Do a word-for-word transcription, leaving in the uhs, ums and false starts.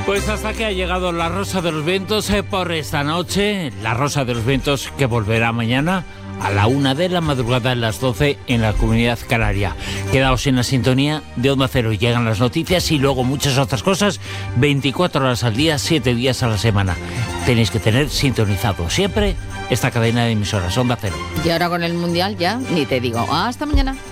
Pues hasta que ha llegado la Rosa de los Vientos eh, por esta noche. La Rosa de los Vientos que volverá mañana a la una de la madrugada, a las doce en la Comunidad Canaria. Quedaos en la sintonía de Onda Cero. Llegan las noticias y luego muchas otras cosas, veinticuatro horas al día, siete días a la semana. Tenéis que tener sintonizado siempre esta cadena de emisoras, Onda Cero. Y ahora con el Mundial ya ni te digo. Hasta mañana.